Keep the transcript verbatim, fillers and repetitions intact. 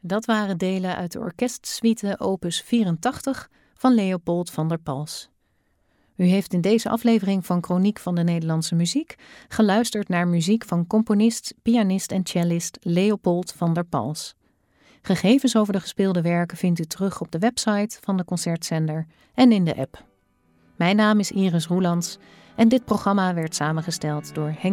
Dat waren delen uit de orkestsuite opus vierentachtig van Leopold van der Pals. U heeft in deze aflevering van Chroniek van de Nederlandse Muziek geluisterd naar muziek van componist, pianist en cellist Leopold van der Pals. Gegevens over de gespeelde werken vindt u terug op de website van de concertzender en in de app. Mijn naam is Iris Roelands en dit programma werd samengesteld door Henk